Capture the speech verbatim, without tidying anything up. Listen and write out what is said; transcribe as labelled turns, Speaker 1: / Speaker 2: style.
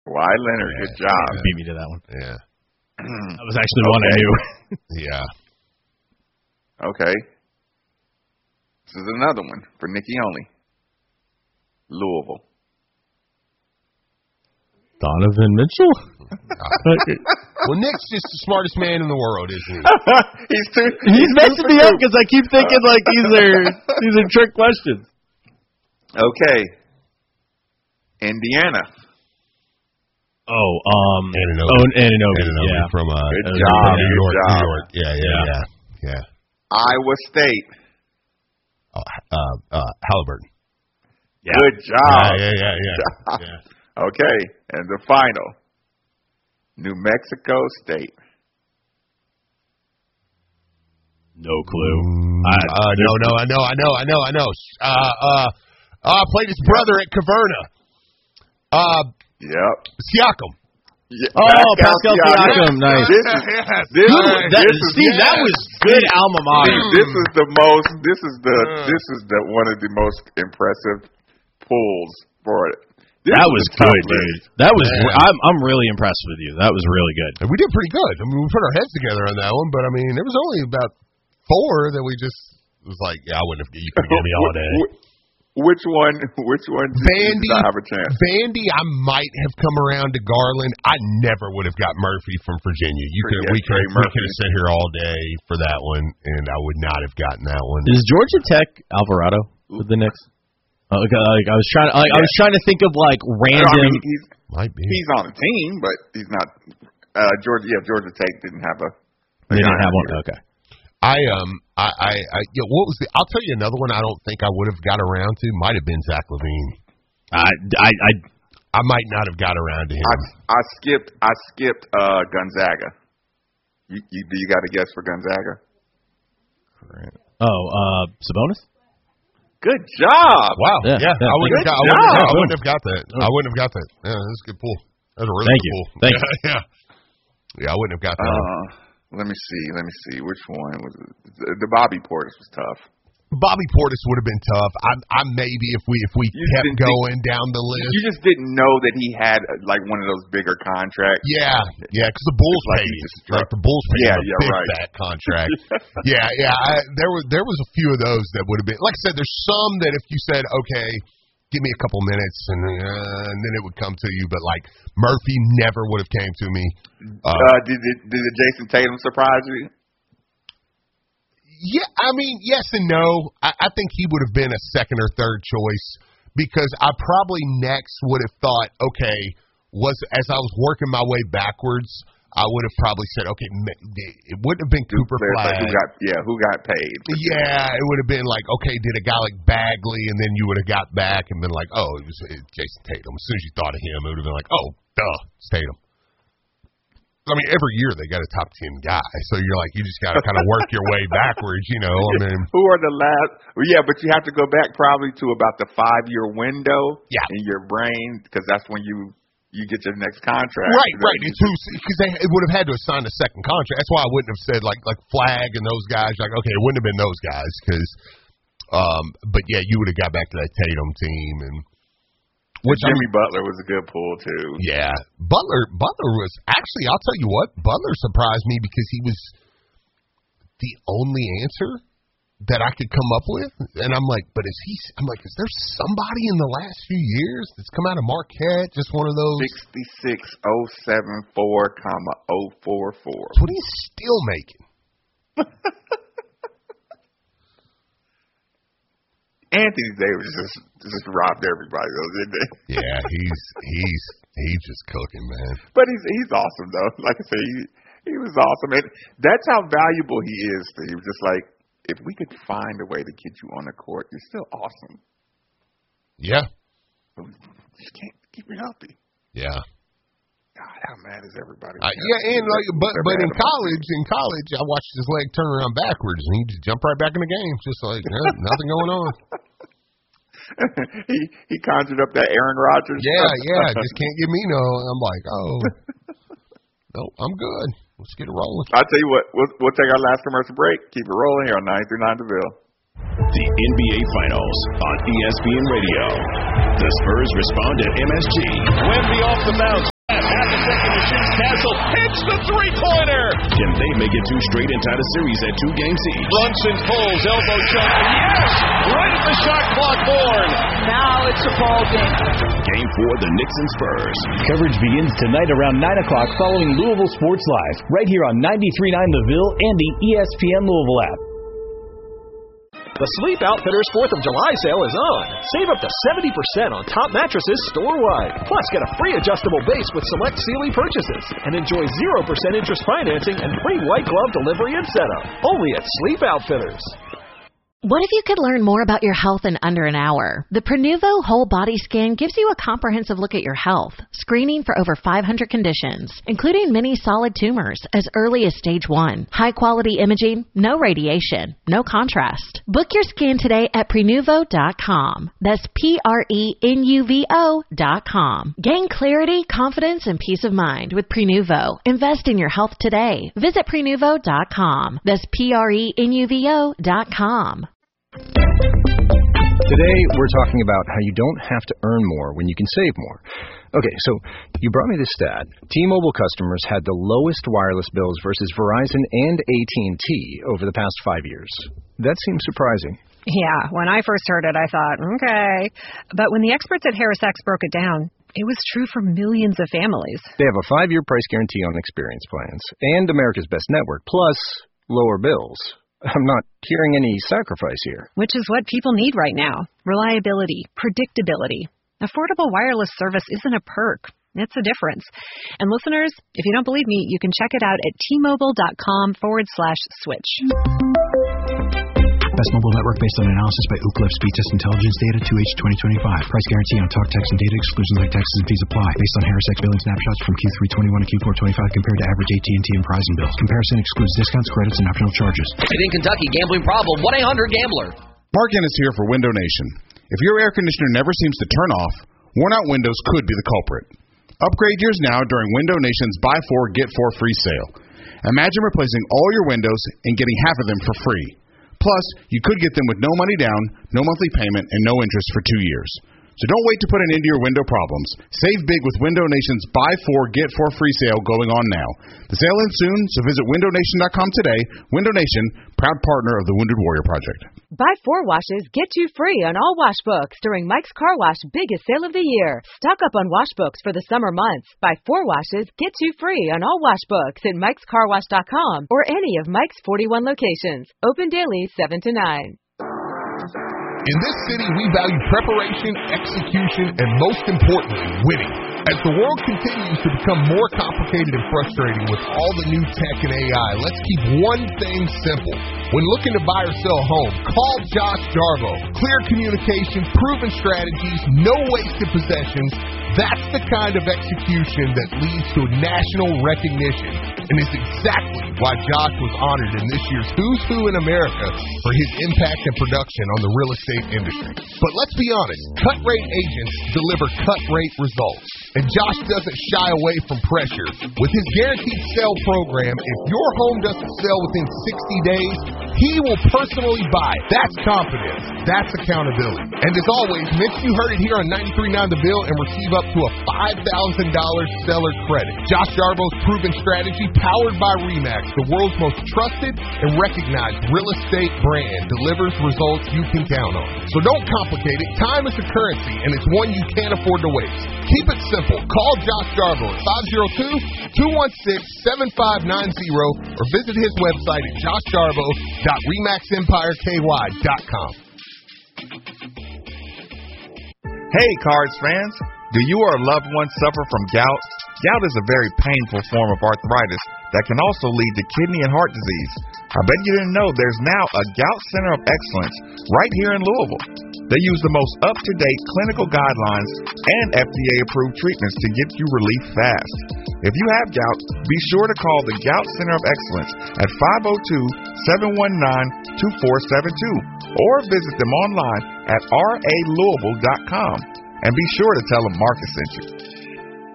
Speaker 1: Kawhi Leonard,
Speaker 2: yeah,
Speaker 1: good job.
Speaker 2: Yeah.
Speaker 3: Beat me to that one.
Speaker 2: Yeah.
Speaker 3: That was actually the one I knew.
Speaker 2: Yeah.
Speaker 1: Okay. This is another one for Nikki only. Louisville.
Speaker 3: Donovan Mitchell?
Speaker 2: Well, Nick's just the smartest man in the world, isn't he?
Speaker 1: he's too.
Speaker 3: He's messing me up because I keep thinking like these are these are trick questions.
Speaker 1: Okay. Indiana.
Speaker 3: Oh, um,
Speaker 2: Ananobi.
Speaker 3: Oh, Ananobi.
Speaker 2: Ananobi
Speaker 3: yeah.
Speaker 2: from uh,
Speaker 1: Good
Speaker 2: uh,
Speaker 1: job.
Speaker 2: New
Speaker 1: Good
Speaker 2: York,
Speaker 1: job.
Speaker 2: New York. Yeah, yeah, yeah, yeah. yeah.
Speaker 1: Iowa State.
Speaker 2: Oh, uh, uh, Halliburton.
Speaker 1: Yeah. Good job.
Speaker 2: Yeah, yeah, yeah, yeah. yeah.
Speaker 1: Okay, and the final. New Mexico State.
Speaker 3: No clue.
Speaker 2: Mm,
Speaker 3: I,
Speaker 2: uh, no, no, I know, I know, I know, I know. Uh, uh, uh, I played his brother at Caverna. Uh,
Speaker 1: yep.
Speaker 2: Siakam.
Speaker 1: Yeah,
Speaker 3: oh, Pascal, Pascal Siakam. Nice.
Speaker 1: This is,
Speaker 2: yes.
Speaker 1: this,
Speaker 3: Good, that,
Speaker 1: this is,
Speaker 3: Steve,
Speaker 1: yes.
Speaker 3: that was good alma mater.
Speaker 1: This is the most. This is the. This is the one of the most impressive pulls for it. This
Speaker 3: that was good,
Speaker 1: list.
Speaker 3: dude. That was.
Speaker 2: Yeah.
Speaker 3: I'm. I'm really impressed with you. That was really good.
Speaker 2: And we did pretty good. I mean, we put our heads together on that one, but I mean, there was only about four that we just was like, yeah, I wouldn't have. You could give me all day.
Speaker 1: Which one? Which one?
Speaker 2: Vandy.
Speaker 1: Did I have a chance?
Speaker 2: Vandy. I might have come around to Garland. I never would have got Murphy from Virginia. You could.
Speaker 1: Yeah,
Speaker 2: we could. We
Speaker 1: Murphy.
Speaker 2: could have sat here all day for that one, and I would not have gotten that one.
Speaker 3: Is Georgia Tech Alvarado with the Knicks? Uh, like, like I was trying. Like, yeah. I was trying to think of like random.
Speaker 1: No, I mean, he's,
Speaker 2: might be.
Speaker 1: He's on the team, but he's not. Uh, Georgia. Yeah, Georgia Tech didn't have a. a
Speaker 3: they didn't have one.
Speaker 1: Here.
Speaker 3: Okay.
Speaker 2: I um I I, I you know, what was the? I'll tell you another one. I don't think I would have got around to. Might have been Zach LaVine.
Speaker 3: I I I,
Speaker 2: I might not have got around to him.
Speaker 1: I, I skipped. I skipped uh, Gonzaga. You, you do you got a guess for Gonzaga?
Speaker 3: Oh, uh, Sabonis.
Speaker 1: Good job.
Speaker 2: Wow.
Speaker 3: Yeah.
Speaker 2: Yeah.
Speaker 3: yeah
Speaker 2: I wouldn't have got. I wouldn't, yeah, I wouldn't have got that. I wouldn't have got that. Yeah, that's a good pull. That was a really
Speaker 3: Thank
Speaker 2: good
Speaker 3: you.
Speaker 2: pull.
Speaker 3: Thank
Speaker 2: yeah,
Speaker 3: you.
Speaker 2: Yeah. Yeah, I wouldn't have got that.
Speaker 1: Uh, let me see. Let me see. Which one was it? The Bobby Portis was tough.
Speaker 2: Bobby Portis would have been tough. I, I maybe if we if we
Speaker 1: You
Speaker 2: kept
Speaker 1: didn't
Speaker 2: going down the list.
Speaker 1: You just didn't know that he had uh, like one of those bigger contracts.
Speaker 2: Yeah, yeah, because the Bulls
Speaker 1: like
Speaker 2: paid
Speaker 1: he
Speaker 2: him.
Speaker 1: just
Speaker 2: Like the Bulls paid
Speaker 1: Yeah,
Speaker 2: him a
Speaker 1: yeah,
Speaker 2: big
Speaker 1: right.
Speaker 2: fat contract. yeah, yeah. I, there was there was a few of those that would have been. Like I said, there's some that if you said, okay, give me a couple minutes, and, uh, and then it would come to you. But like Murphy never would have came to me. Uh,
Speaker 1: Uh, did it, did the Jason Tatum surprise you?
Speaker 2: Yeah, I mean, yes and no. I, I think he would have been a second or third choice because I probably next would have thought, okay, was as I was working my way backwards, I would have probably said, okay, it wouldn't have been Cooper Flag.
Speaker 1: Like who got, yeah, who got paid?
Speaker 2: Yeah, it would have been like, okay, did a guy like Bagley, and then you would have got back and been like, oh, it was it, Jason Tatum. As soon as you thought of him, it would have been like, oh, duh, it's Tatum. I mean, every year they got a top ten guy, so you're like, you just got to kind of work your way backwards, you know. I mean,
Speaker 1: who are the last? Well, yeah, but you have to go back probably to about the five year window
Speaker 2: yeah.
Speaker 1: in your brain because that's when you you get your next contract.
Speaker 2: Right, right. It's who because they it would have had to assign a second contract. That's why I wouldn't have said like like Flag and those guys. Like, okay, it wouldn't have been those guys because, um, but yeah, you would have got back to that Tatum team and.
Speaker 1: Which Jimmy I'm, Butler was a good pull too.
Speaker 2: Yeah, Butler. Butler was actually. I'll tell you what. Butler surprised me because he was the only answer that I could come up with, and I'm like, but is he? I'm like, is there somebody in the last few years that's come out of Marquette? Just one of those
Speaker 1: sixty-six oh seven four comma oh four four.
Speaker 2: That's what he's still making.
Speaker 1: Anthony Davis just just robbed everybody though, didn't he?
Speaker 2: Yeah, he's he's he's just cooking, man.
Speaker 1: But he's he's awesome though. Like I say, he he was awesome, and that's how valuable he is. Steve. Just like if we could find a way to get you on the court, you're still awesome.
Speaker 2: Yeah,
Speaker 1: but we just can't keep you healthy.
Speaker 2: Yeah.
Speaker 1: God, how mad is everybody?
Speaker 2: Uh, yeah, and like, but but in college, in college, I watched his leg turn around backwards, and he just jumped right back in the game, just like yeah, nothing going on.
Speaker 1: he he conjured up that Aaron Rodgers.
Speaker 2: Yeah, yeah, just can't give me no. I'm like, oh, no, I'm good. Let's get it rolling.
Speaker 1: I'll tell you what, we'll, we'll take our last commercial break. Keep it rolling here on ninety-three point nine DeVille.
Speaker 4: The N B A Finals on E S P N Radio. The Spurs respond at M S G.
Speaker 5: Wemby off the bounce.
Speaker 4: Half a second to Shin's Castle. Hits the three-pointer. Can they make it two straight and tie the series at two games each? Brunson pulls, elbow shot. Yes! Right at the shot clock horn.
Speaker 5: Now it's a ball game.
Speaker 4: Game four, the Knicks and Spurs.
Speaker 6: Coverage begins tonight around nine o'clock following Louisville Sports Live, right here on ninety-three point nine The Ville and the E S P N Louisville app.
Speaker 7: The Sleep Outfitters fourth of July sale is on. Save up to seventy percent on top mattresses store-wide. Plus, get a free adjustable base with select Sealy purchases. And enjoy zero percent interest financing and free white glove delivery and setup. Only at Sleep Outfitters.
Speaker 8: What if you could learn more about your health in under an hour? The Prenuvo Whole Body Scan gives you a comprehensive look at your health, screening for over five hundred conditions, including many solid tumors as early as stage one. High-quality imaging, no radiation, no contrast. Book your scan today at Prenuvo dot com. That's P R E N U V O dot com. Gain clarity, confidence, and peace of mind with Prenuvo. Invest in your health today. Visit Prenuvo dot com. That's P R E N U V O dot com.
Speaker 9: Today, we're talking about how you don't have to earn more when you can save more. Okay, so you brought me this stat. T-Mobile customers had the lowest wireless bills versus Verizon and A T and T over the past five years. That seems surprising.
Speaker 10: Yeah, when I first heard it, I thought, okay. But when the experts at HarrisX broke it down, it was true for millions of families.
Speaker 9: They have a five-year price guarantee on experience plans and America's Best Network, plus lower bills. I'm not hearing any sacrifice here.
Speaker 10: Which is what people need right now. Reliability, predictability. Affordable wireless service isn't a perk. It's a difference. And listeners, if you don't believe me, you can check it out at T-Mobile.com forward slash switch.
Speaker 11: Best mobile network based on analysis by Ookla Speed Test Intelligence data two H twenty twenty-five. Price guarantee on talk, text, and data. Exclusions like taxes and fees apply. Based on HarrisX billing snapshots from Q three twenty-one to Q four twenty-five compared to average A T and T and Verizon bills. Comparison excludes discounts, credits, and optional charges.
Speaker 12: In Kentucky, gambling problem. one eight hundred gambler.
Speaker 13: Mark Ennis here for Window Nation. If your air conditioner never seems to turn off, worn-out windows could be the culprit. Upgrade yours now during Window Nation's Buy Four, Get Four free sale. Imagine replacing all your windows and getting half of them for free. Plus, you could get them with no money down, no monthly payment, and no interest for two years. So don't wait to put an end to your window problems. Save big with Window Nation's Buy Four, Get Four free sale going on now. The sale ends soon, so visit Window Nation dot com today. Window Nation, proud partner of the Wounded Warrior Project.
Speaker 14: Buy four washes, get two free on all wash books during Mike's Car Wash biggest sale of the year. Stock up on wash books for the summer months. Buy four washes, get two free on all wash books at Mikes Car Wash dot com or any of Mike's forty-one locations. Open daily seven to nine.
Speaker 2: In this city, we value preparation, execution, and most importantly, winning. As the world continues to become more complicated and frustrating with all the new tech and A I, let's keep one thing simple. When looking to buy or sell a home, call Josh Jarbo. Clear communication, proven strategies, no wasted possessions. That's the kind of execution that leads to national recognition, and is exactly why Josh was honored in this year's Who's Who in America for his impact and production on the real estate industry. But let's be honest, cut-rate agents deliver cut-rate results, and Josh doesn't shy away from pressure. With his guaranteed sale program, if your home doesn't sell within sixty days, he will personally buy it. That's confidence. That's accountability. And as always, mention you heard it here on ninety-three point nine The Ville and receive up to a five thousand dollars seller credit. Josh Jarbo's proven strategy, powered by RE/MAX, the world's most trusted and recognized real estate brand, delivers results you can count on. So don't complicate it. Time is a currency, and it's one you can't afford to waste. Keep it simple. Call Josh Jarbo at five oh two, two one six, seven five nine zero or visit his website at josh jarbo dot remax empire k y dot com.
Speaker 1: Hey, Cards fans. Do you or a loved one suffer from gout? Gout is a very painful form of arthritis that can also lead to kidney and heart disease. I bet you didn't know there's now a Gout Center of Excellence right here in Louisville. They use the most up-to-date clinical guidelines and F D A-approved treatments to get you relief fast. If you have gout, be sure to call the Gout Center of Excellence at five oh two, seven one nine, two four seven two or visit them online at r a louisville dot com. And be sure to tell them Marcus sent you.